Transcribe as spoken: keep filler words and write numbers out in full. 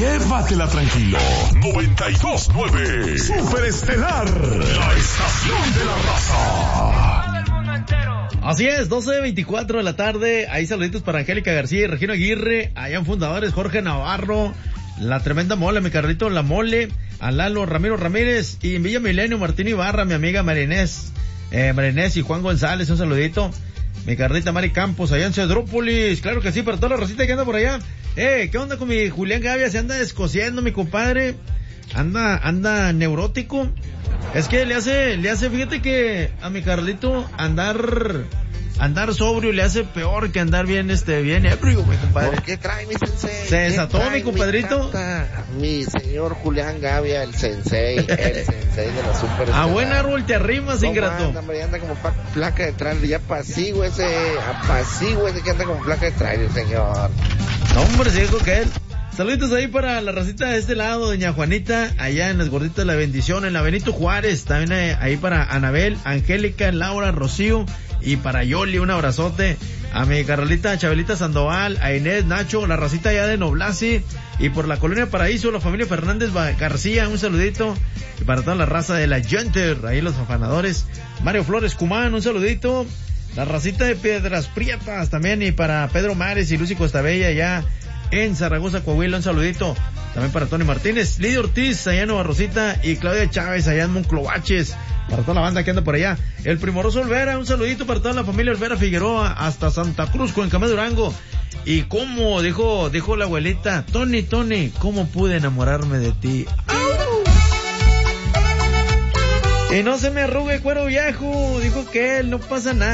llévatela tranquilo. noventa y dos punto nueve Super Estelar, la estación de la raza. Así es, doce veinticuatro de la tarde. Ahí saluditos para Angélica García y Regino Aguirre. Allá en Fundadores, Jorge Navarro. La tremenda mole, mi Carlito, la mole. A Lalo Ramiro Ramírez. Y en Villa Milenio, Martín Ibarra, mi amiga Marinés. Eh, Marinés y Juan González, un saludito. Mi Carlita Mari Campos, allá en Cedrópolis. Claro que sí, para toda la racita que anda por allá. Eh, ¿qué onda con mi Julián Gavia? Se anda descosiendo, mi compadre. Anda, anda neurótico. Es que le hace, le hace, fíjate que a mi Carlito andar, andar sobrio le hace peor que andar bien, este, bien ebrio, mi compadre. ¿Por qué trae mi sensei? Se desató, mi compadrito. Mi, mi señor Julián Gavia, el sensei, el sensei de la super. A buen árbol te arrimas, ingrato. Anda, hombre, anda como pa- placa de trailer, ya apacigua ese, apacigua ese que anda como placa de trailer, señor. No, hombre, sí dijo que él. Saluditos ahí para la racita de este lado, doña Juanita, allá en las Gorditas de la Bendición, en la Benito Juárez, también eh, ahí para Anabel, Angélica, Laura, Rocío, y para Yoli, un abrazote, a mi Carolita, Chabelita Sandoval, a Inés, Nacho, la racita allá de Noblasi, y por la Colonia Paraíso, la familia Fernández García, un saludito, y para toda la raza de la Junter, ahí los afanadores, Mario Flores Cumán, un saludito, la racita de Piedras Prietas también, y para Pedro Mares y Lucy Costabella allá en Zaragoza, Coahuila, un saludito también para Tony Martínez, Lidia Ortiz allá en Nueva Rosita y Claudia Chávez allá en Moncloaches, para toda la banda que anda por allá. El Primoroso Olvera, un saludito para toda la familia Olvera Figueroa hasta Santa Cruz, Cuencamé, Durango. Y cómo dijo, dijo la abuelita, Tony, Tony, ¿cómo pude enamorarme de ti? ¡Au! Y no se me arrugue cuero viejo, dijo que él, no pasa nada.